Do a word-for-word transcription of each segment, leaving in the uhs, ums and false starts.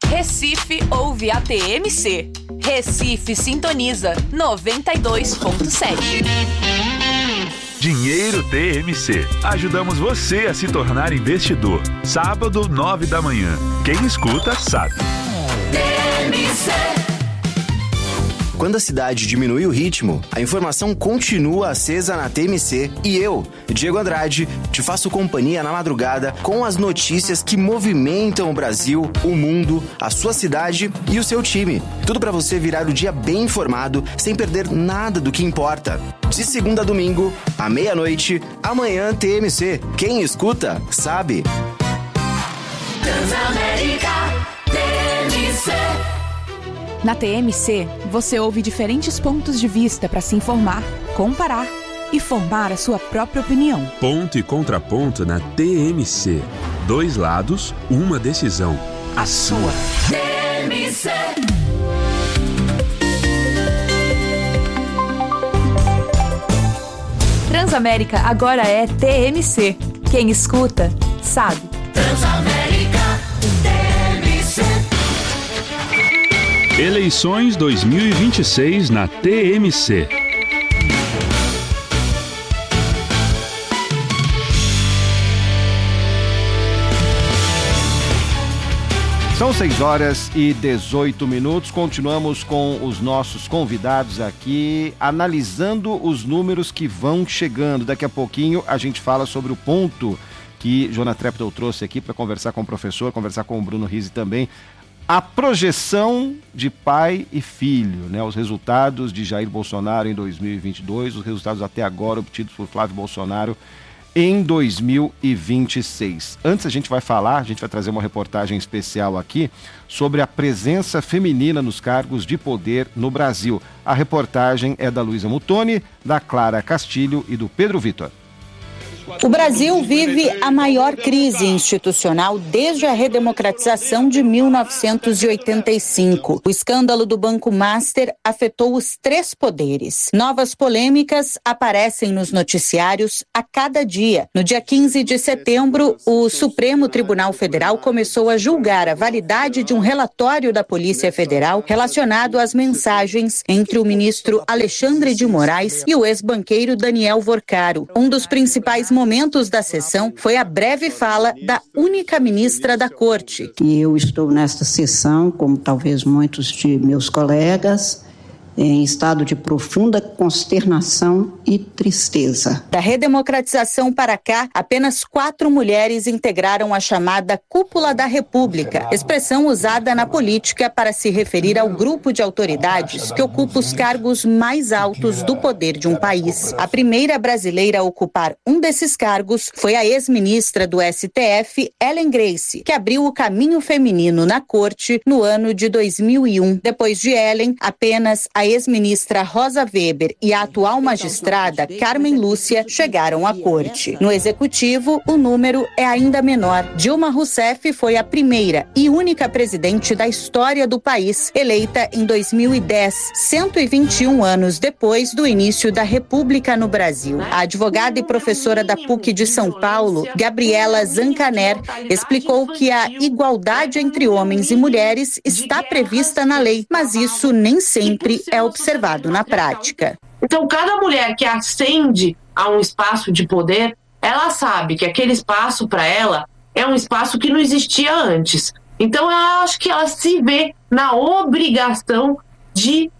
Recife ouve a T M C. Recife sintoniza noventa e dois ponto sete. Dinheiro T M C. Ajudamos você a se tornar investidor. Sábado, nove da manhã. Quem escuta, sabe. T M C. Quando a cidade diminui o ritmo, a informação continua acesa na T M C e eu, Diego Andrade, te faço companhia na madrugada com as notícias que movimentam o Brasil, o mundo, a sua cidade e o seu time. Tudo para você virar o dia bem informado, sem perder nada do que importa. De segunda a domingo, à meia-noite, amanhã T M C. Quem escuta, sabe. Transamérica T M C. Na T M C, você ouve diferentes pontos de vista para se informar, comparar e formar a sua própria opinião. Ponto e contraponto na T M C. Dois lados, uma decisão. A sua. T M C. Transamérica agora é T M C. Quem escuta, sabe. Transamérica T M C. Eleições dois mil e vinte e seis na T M C. São seis horas e dezoito minutos. Continuamos com os nossos convidados aqui, analisando os números que vão chegando. Daqui a pouquinho a gente fala sobre o ponto que Jonas Treptow trouxe aqui para conversar com o professor, conversar com o Bruno Rizzi também. A projeção de pai e filho, né? Os resultados de Jair Bolsonaro em dois mil e vinte e dois, os resultados até agora obtidos por Flávio Bolsonaro em dois mil e vinte e seis. Antes a gente vai falar, a gente vai trazer uma reportagem especial aqui sobre a presença feminina nos cargos de poder no Brasil. A reportagem é da Luísa Mutoni, da Clara Castilho e do Pedro Vitor. O Brasil vive a maior crise institucional desde a redemocratização de mil novecentos e oitenta e cinco. O escândalo do Banco Master afetou os três poderes. Novas polêmicas aparecem nos noticiários a cada dia. No dia quinze de setembro, o Supremo Tribunal Federal começou a julgar a validade de um relatório da Polícia Federal relacionado às mensagens entre o ministro Alexandre de Moraes e o ex-banqueiro Daniel Vorcaro. Um dos principais momentos da sessão foi a breve fala da única ministra da Corte. E eu estou nesta sessão, como talvez muitos de meus colegas, em estado de profunda consternação e tristeza. Da redemocratização para cá, apenas quatro mulheres integraram a chamada Cúpula da República, expressão usada na política para se referir ao grupo de autoridades que ocupa os cargos mais altos do poder de um país. A primeira brasileira a ocupar um desses cargos foi a ex-ministra do S T F, Ellen Grace, que abriu o caminho feminino na corte no ano de dois mil e um. Depois de Ellen, apenas a ex-ministra Rosa Weber e a atual magistrada Carmen Lúcia chegaram à corte. No executivo, o número é ainda menor. Dilma Rousseff foi a primeira e única presidente da história do país, eleita em dois mil e dez, cento e vinte e um anos depois do início da República no Brasil. A advogada e professora da P U C de São Paulo, Gabriela Zancaner, explicou que a igualdade entre homens e mulheres está prevista na lei, mas isso nem sempre é observado na prática. Então, cada mulher que ascende a um espaço de poder, ela sabe que aquele espaço para ela é um espaço que não existia antes. Então, eu acho que ela se vê na obrigação de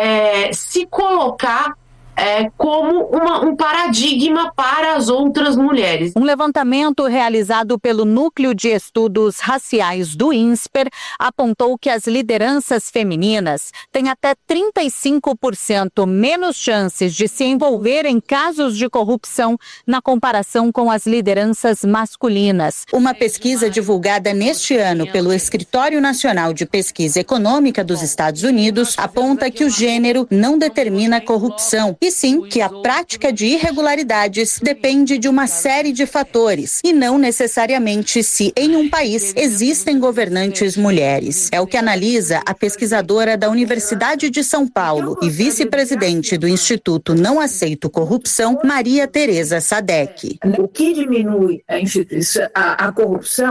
é, se colocar É, como uma, um paradigma para as outras mulheres. Um levantamento realizado pelo Núcleo de Estudos Raciais do INSPER apontou que as lideranças femininas têm até trinta e cinco por cento menos chances de se envolver em casos de corrupção na comparação com as lideranças masculinas. Uma pesquisa divulgada neste ano pelo Escritório Nacional de Pesquisa Econômica dos Estados Unidos aponta que o gênero não determina a corrupção, e sim que a prática de irregularidades depende de uma série de fatores e não necessariamente se em um país existem governantes mulheres. É o que analisa a pesquisadora da Universidade de São Paulo e vice-presidente do Instituto Não Aceito Corrupção, Maria Tereza Sadek. O que diminui a, instituição, a, a corrupção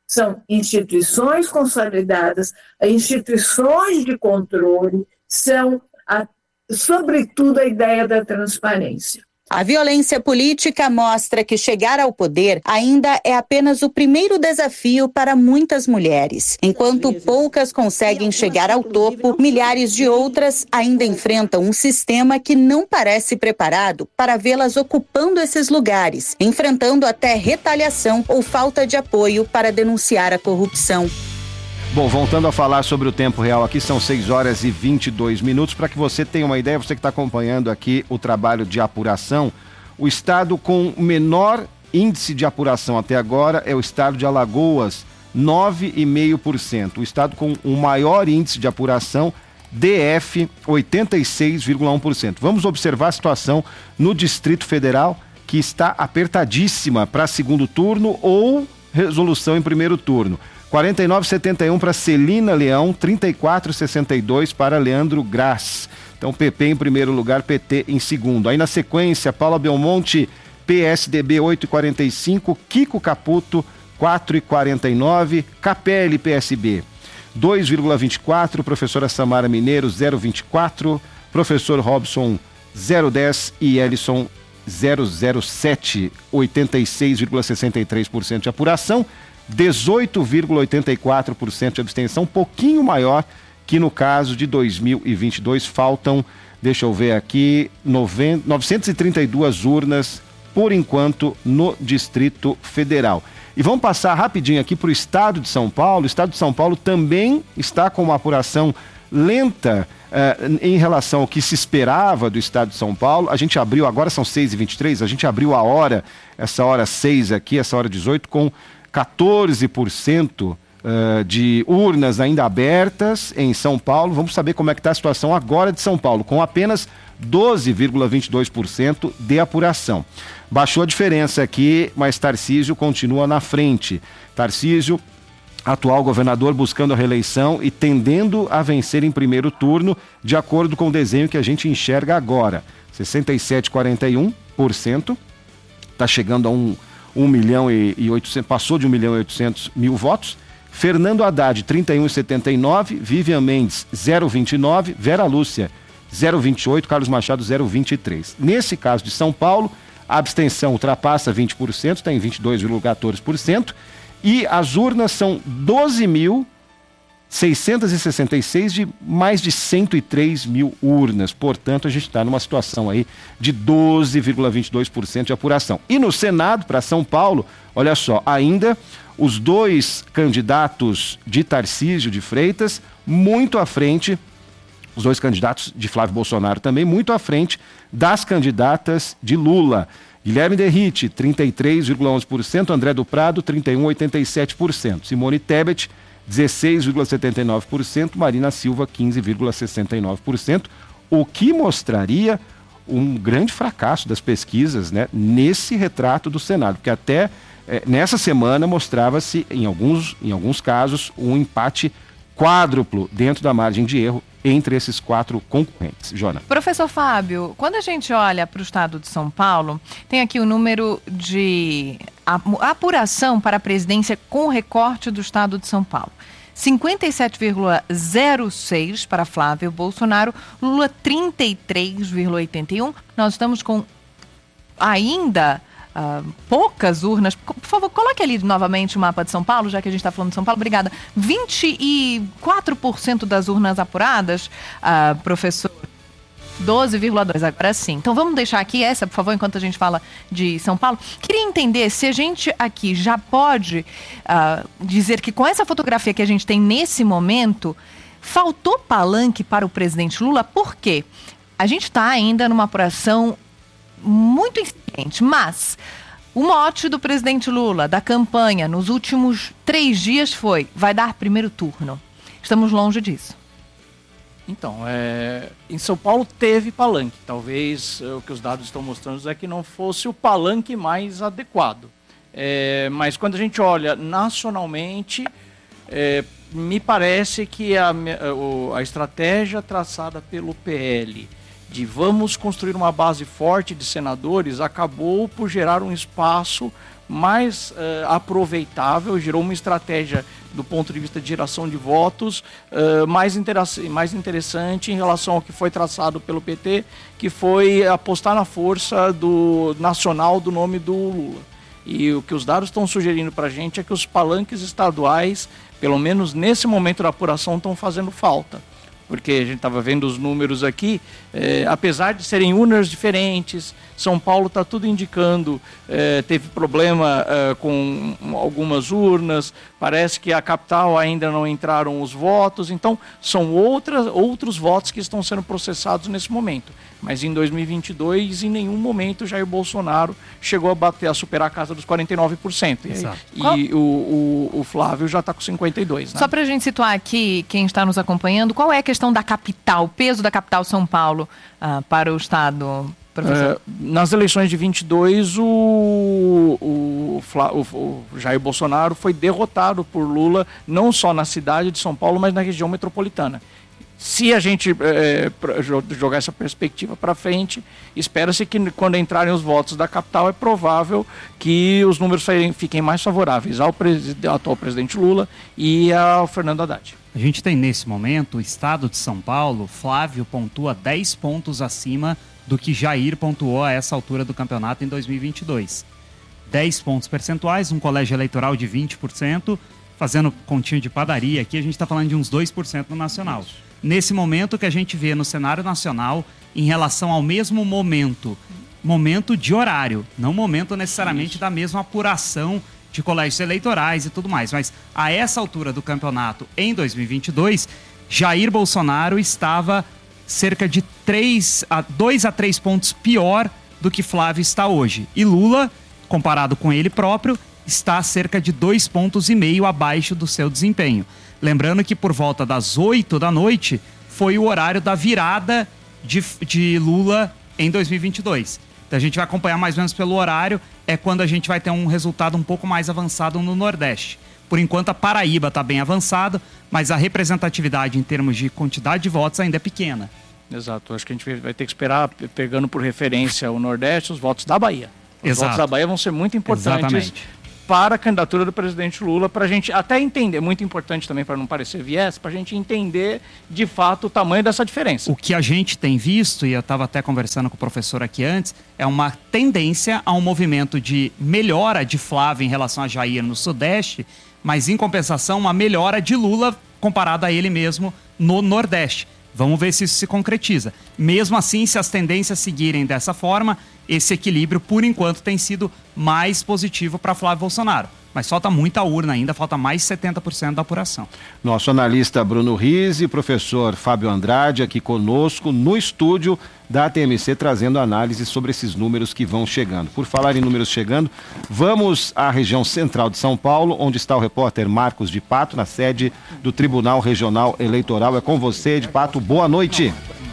são instituições consolidadas, instituições de controle, são, a, sobretudo, a ideia da transparência. A violência política mostra que chegar ao poder ainda é apenas o primeiro desafio para muitas mulheres. Enquanto poucas conseguem chegar ao topo, milhares de outras ainda enfrentam um sistema que não parece preparado para vê-las ocupando esses lugares, enfrentando até retaliação ou falta de apoio para denunciar a corrupção. Bom, voltando a falar sobre o tempo real aqui, são seis horas e vinte e dois minutos. Para que você tenha uma ideia, você que está acompanhando aqui o trabalho de apuração, o estado com menor índice de apuração até agora é o estado de Alagoas, nove vírgula cinco por cento. O estado com o maior índice de apuração, D F, oitenta e seis vírgula um por cento. Vamos observar a situação no Distrito Federal, que está apertadíssima para segundo turno ou resolução em primeiro turno. quarenta e nove vírgula setenta e um para Celina Leão, trinta e quatro vírgula sessenta e dois para Leandro Graz. Então, P P em primeiro lugar, P T em segundo. Aí na sequência, Paula Belmonte, P S D B oito vírgula quarenta e cinco, Kiko Caputo, quatro vírgula quarenta e nove, Capelli, P S B, dois vírgula vinte e quatro, professora Samara Mineiro, zero vírgula vinte e quatro, professor Robson, zero vírgula dez e Ellison, zero vírgula zero sete, oitenta e seis vírgula sessenta e três por cento de apuração, dezoito vírgula oitenta e quatro por cento de abstenção, um pouquinho maior que no caso de dois mil e vinte e dois. Faltam, deixa eu ver aqui, novecentas e trinta e duas urnas, por enquanto, no Distrito Federal. E vamos passar rapidinho aqui para o estado de São Paulo. O estado de São Paulo também está com uma apuração lenta eh, em relação ao que se esperava do estado de São Paulo. A gente abriu, agora são seis e vinte e três, a gente abriu a hora, essa hora seis aqui, essa hora dezoito, com quatorze por cento uh, de urnas ainda abertas em São Paulo. Vamos saber como é que está a situação agora de São Paulo, com apenas doze vírgula vinte e dois por cento de apuração. Baixou a diferença aqui, mas Tarcísio continua na frente. Tarcísio, atual governador, buscando a reeleição e tendendo a vencer em primeiro turno, de acordo com o desenho que a gente enxerga agora. sessenta e sete vírgula quarenta e um por cento, está chegando a um um milhão e oitocentos, passou de um milhão e oitocentos mil votos. Fernando Haddad, trinta e um vírgula setenta e nove, Vivian Mendes, zero vírgula vinte e nove, Vera Lúcia, zero vírgula vinte e oito, Carlos Machado, zero vírgula vinte e três. Nesse caso de São Paulo, a abstenção ultrapassa vinte por cento, está em vinte e dois vírgula quatorze por cento, e as urnas são doze mil seiscentos e sessenta e seis de mais de cento e três mil urnas. Portanto, a gente está numa situação aí de doze vírgula vinte e dois por cento de apuração. E no Senado, para São Paulo, olha só, ainda os dois candidatos de Tarcísio de Freitas, muito à frente, os dois candidatos de Flávio Bolsonaro também, muito à frente das candidatas de Lula. Guilherme Derrite, trinta e três vírgula onze por cento, André do Prado, trinta e um vírgula oitenta e sete por cento, Simone Tebet, dezesseis vírgula setenta e nove por cento, Marina Silva, quinze vírgula sessenta e nove por cento, o que mostraria um grande fracasso das pesquisas, né, nesse retrato do Senado, porque até eh, nessa semana mostrava-se, em alguns, em alguns casos, um empate quádruplo dentro da margem de erro entre esses quatro concorrentes. Jona. Professor Fábio, quando a gente olha para o estado de São Paulo, tem aqui o número de apuração para a presidência com recorte do estado de São Paulo. cinquenta e sete vírgula zero seis para Flávio Bolsonaro, Lula trinta e três vírgula oitenta e um. Nós estamos com ainda uh, poucas urnas. Por favor, coloque ali novamente o mapa de São Paulo, já que a gente está falando de São Paulo. Obrigada. vinte e quatro por cento das urnas apuradas, uh, professor. doze vírgula dois, agora sim. Então vamos deixar aqui essa, por favor, enquanto a gente fala de São Paulo. Queria entender se a gente aqui já pode uh, dizer que com essa fotografia que a gente tem nesse momento, faltou palanque para o presidente Lula. Por quê? A gente está ainda numa apuração muito incipiente, mas o mote do presidente Lula, da campanha, nos últimos três dias foi: vai dar primeiro turno. Estamos longe disso. Então, é, em São Paulo teve palanque. Talvez é, o que os dados estão mostrando é que não fosse o palanque mais adequado. É, mas quando a gente olha nacionalmente, é, me parece que a, a estratégia traçada pelo P L de vamos construir uma base forte de senadores acabou por gerar um espaço mais uh, aproveitável, gerou uma estratégia do ponto de vista de geração de votos uh, mais, mais interessante em relação ao que foi traçado pelo P T, que foi apostar na força do nacional do nome do Lula. E o que os dados estão sugerindo para a gente é que os palanques estaduais, pelo menos nesse momento da apuração, estão fazendo falta. Porque a gente estava vendo os números aqui, eh, apesar de serem urnas diferentes, São Paulo está tudo indicando, eh, teve problema eh, com algumas urnas, parece que a capital ainda não entraram os votos, então são outras, outros votos que estão sendo processados nesse momento. Mas em dois mil e vinte e dois, em nenhum momento Jair Bolsonaro chegou a bater, a superar a casa dos quarenta e nove por cento. Exato. E, e o, o, o Flávio já está com cinquenta e dois por cento. Né? Só para a gente situar aqui, quem está nos acompanhando, qual é a questão da capital, o peso da capital São Paulo uh, para o Estado, professor? Uh, nas eleições de vinte e dois, o, o, o, o Jair Bolsonaro foi derrotado por Lula, não só na cidade de São Paulo, mas na região metropolitana. Se a gente é, jogar essa perspectiva para frente, espera-se que quando entrarem os votos da capital, é provável que os números fiquem mais favoráveis ao, presid- ao atual presidente Lula e ao Fernando Haddad. A gente tem nesse momento o estado de São Paulo, Flávio pontua dez pontos acima do que Jair pontuou a essa altura do campeonato em dois mil e vinte e dois. dez pontos percentuais, um colégio eleitoral de vinte por cento, fazendo continho de padaria, aqui a gente está falando de uns dois por cento no nacional. Isso. Nesse momento que a gente vê no cenário nacional, em relação ao mesmo momento, momento de horário, não momento necessariamente Isso. da mesma apuração de colégios eleitorais e tudo mais, mas a essa altura do campeonato, em dois mil e vinte e dois, Jair Bolsonaro estava cerca de dois a três pontos pior do que Flávio está hoje. E Lula, comparado com ele próprio, está cerca de dois pontos e meio abaixo do seu desempenho. Lembrando que por volta das oito da noite foi o horário da virada de, de Lula em dois mil e vinte e dois. Então a gente vai acompanhar mais ou menos pelo horário, é quando a gente vai ter um resultado um pouco mais avançado no Nordeste. Por enquanto a Paraíba está bem avançado, mas a representatividade em termos de quantidade de votos ainda é pequena. Exato, acho que a gente vai ter que esperar, pegando por referência o Nordeste, os votos da Bahia. Os Exato. votos da Bahia vão ser muito importantes. Exatamente. Para a candidatura do presidente Lula, para a gente até entender, muito importante também para não parecer viés, para a gente entender de fato o tamanho dessa diferença. O que a gente tem visto, e eu estava até conversando com o professor aqui antes, é uma tendência a um movimento de melhora de Flávio em relação a Jair no Sudeste, mas em compensação uma melhora de Lula comparado a ele mesmo no Nordeste. Vamos ver se isso se concretiza. Mesmo assim, se as tendências seguirem dessa forma, esse equilíbrio, por enquanto, tem sido mais positivo para Flávio Bolsonaro. Mas falta muita urna ainda, falta mais de setenta por cento da apuração. Nosso analista Bruno Rizzi, professor Fábio Andrade, aqui conosco no estúdio da T M C, trazendo análise sobre esses números que vão chegando. Por falar em números chegando, vamos à região central de São Paulo, onde está o repórter Marcos de Pato, na sede do Tribunal Regional Eleitoral. É com você, de Pato. Boa noite.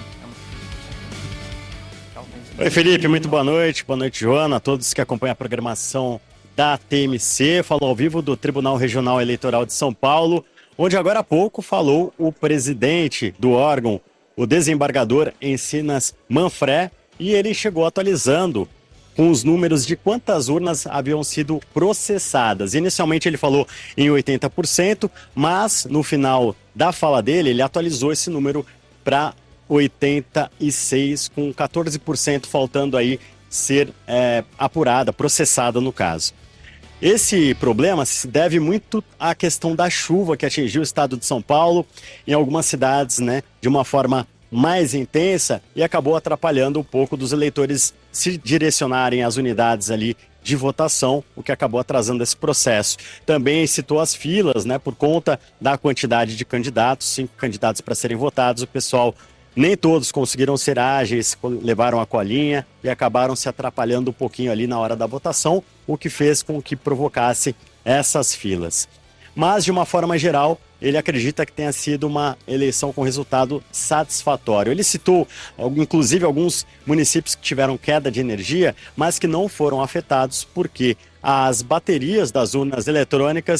Oi, Felipe, muito boa noite. Boa noite, Joana, a todos que acompanham a programação da T M C. Falou ao vivo do Tribunal Regional Eleitoral de São Paulo, onde agora há pouco falou o presidente do órgão, o desembargador Encinas Manfré, e ele chegou atualizando com os números de quantas urnas haviam sido processadas. Inicialmente ele falou em oitenta por cento, mas no final da fala dele, ele atualizou esse número para oitenta e seis, com quatorze por cento faltando aí ser é, apurada, processada no caso. Esse problema se deve muito à questão da chuva que atingiu o estado de São Paulo, em algumas cidades, né, de uma forma mais intensa, e acabou atrapalhando um pouco dos eleitores se direcionarem às unidades ali de votação, o que acabou atrasando esse processo. Também citou as filas, né, por conta da quantidade de candidatos, cinco candidatos para serem votados, o pessoal, nem todos conseguiram ser ágeis, levaram a colinha e acabaram se atrapalhando um pouquinho ali na hora da votação, o que fez com que provocasse essas filas. Mas, de uma forma geral, ele acredita que tenha sido uma eleição com resultado satisfatório. Ele citou, inclusive, alguns municípios que tiveram queda de energia, mas que não foram afetados porque as baterias das urnas eletrônicas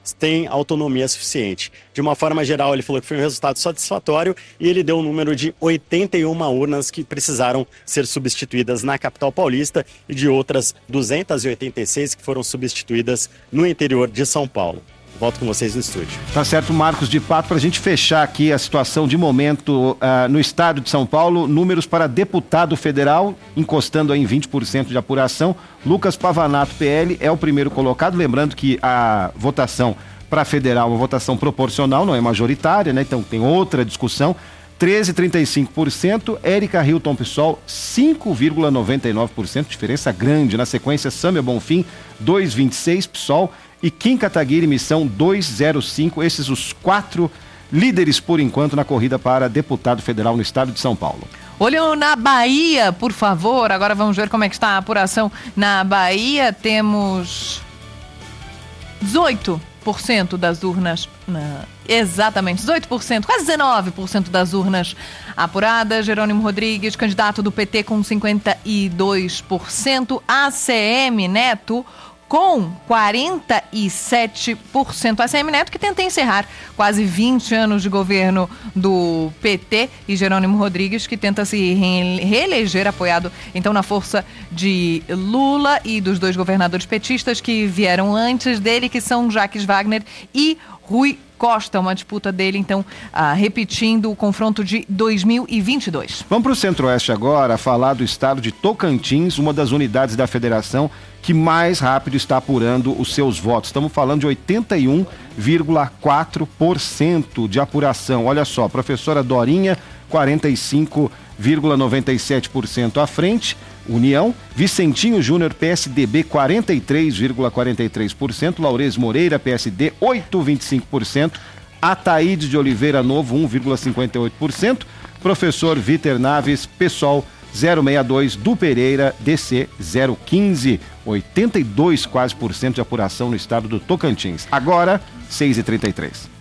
têm autonomia suficiente. De uma forma geral, ele falou que foi um resultado satisfatório e ele deu o um número de oitenta e uma urnas que precisaram ser substituídas na capital paulista e de outras duzentas e oitenta e seis que foram substituídas no interior de São Paulo. Volto com vocês no estúdio. Tá certo, Marcos de Pato, para a gente fechar aqui a situação de momento uh, no estado de São Paulo, números para deputado federal, encostando aí em vinte por cento de apuração. Lucas Pavanato, P L, é o primeiro colocado, lembrando que a votação para federal é uma votação proporcional, não é majoritária, né? Então tem outra discussão. treze vírgula trinta e cinco por cento, Érica Hilton Pissol, cinco vírgula noventa e nove por cento, diferença grande. Na sequência, Sâmia Bonfim, dois vírgula vinte e seis por cento, Pissol, e Kim Kataguiri, Missão, dois vírgula zero cinco por cento. Esses os quatro líderes, por enquanto, na corrida para deputado federal no estado de São Paulo. Olho na Bahia, por favor. Agora vamos ver como é que está a apuração na Bahia. Temos dezoito por cento das urnas, não, exatamente, dezoito por cento, quase dezenove por cento das urnas apuradas. Jerônimo Rodrigues, candidato do P T, com cinquenta e dois por cento. A C M Neto com quarenta e sete por cento. A A C M Neto que tenta encerrar quase vinte anos de governo do P T, e Jerônimo Rodrigues que tenta se reeleger, apoiado então na força de Lula e dos dois governadores petistas que vieram antes dele, que são Jacques Wagner e Rui Costa. Uma disputa dele, então, ah, repetindo o confronto de dois mil e vinte e dois. Vamos para o Centro-Oeste agora, falar do estado de Tocantins, uma das unidades da federação que mais rápido está apurando os seus votos. Estamos falando de oitenta e um vírgula quatro por cento de apuração. Olha só, professora Dorinha, quarenta e cinco vírgula noventa e sete por cento à frente. União, Vicentinho Júnior, P S D B, quarenta e três vírgula quarenta e três por cento. Laurez Moreira, P S D, oito vírgula vinte e cinco por cento. Ataíde de Oliveira Novo, um vírgula cinquenta e oito por cento. Professor Vítor Naves, PSOL, zero vírgula sessenta e dois, do Pereira, D C, zero vírgula quinze. oitenta e dois quase por cento de apuração no estado do Tocantins. Agora, seis e trinta e três.